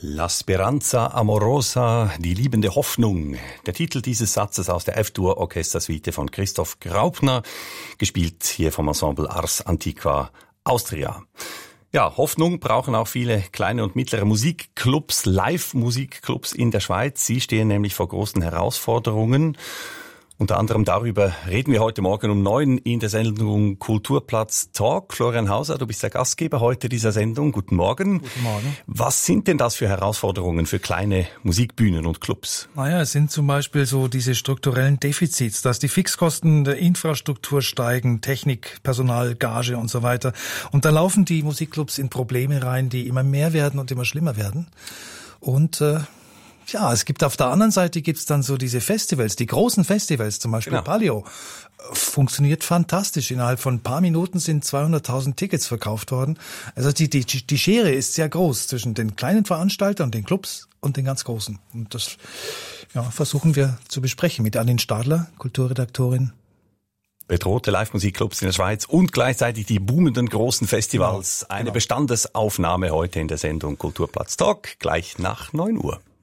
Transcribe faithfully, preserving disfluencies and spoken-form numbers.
La Speranza Amorosa, die liebende Hoffnung. Der Titel dieses Satzes aus der F-Dur-Orchestersuite von Christoph Graupner, gespielt hier vom Ensemble Ars Antiqua Austria. Ja, Hoffnung brauchen auch viele kleine und mittlere Musikclubs, Live-Musikclubs in der Schweiz. Sie stehen nämlich vor großen Herausforderungen. Unter anderem darüber reden wir heute Morgen um neun in der Sendung Kulturplatz Talk. Florian Hauser, du bist der Gastgeber heute dieser Sendung. Guten Morgen. Guten Morgen. Was sind denn das für Herausforderungen für kleine Musikbühnen und Clubs? Naja, es sind zum Beispiel so diese strukturellen Defizits, dass die Fixkosten der Infrastruktur steigen, Technik, Personal, Gage und so weiter. Und da laufen die Musikclubs in Probleme rein, die immer mehr werden und immer schlimmer werden. Und äh, ja, es gibt auf der anderen Seite gibt's dann so diese Festivals, die großen Festivals, zum Beispiel genau. Palio, funktioniert fantastisch. Innerhalb von ein paar Minuten sind zweihunderttausend Tickets verkauft worden. Also die, die, die Schere ist sehr groß zwischen den kleinen Veranstaltern und den Clubs und den ganz großen. Und das ja, versuchen wir zu besprechen mit Aline Stadler, Kulturredaktorin. Bedrohte Live-Musikclubs in der Schweiz und gleichzeitig die boomenden großen Festivals. Genau, Eine genau. Bestandesaufnahme heute in der Sendung Kulturplatz Talk, gleich nach neun Uhr.